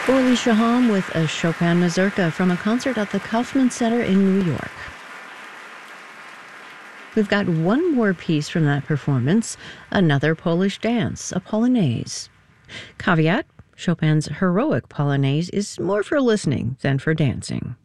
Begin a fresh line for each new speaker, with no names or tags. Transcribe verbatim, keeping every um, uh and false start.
Orly Shaham with a Chopin mazurka from a concert at the Kaufman Center in New York. We've got one more piece from that performance, another Polish dance, a polonaise. Caveat, Chopin's heroic polonaise is more for listening than for dancing.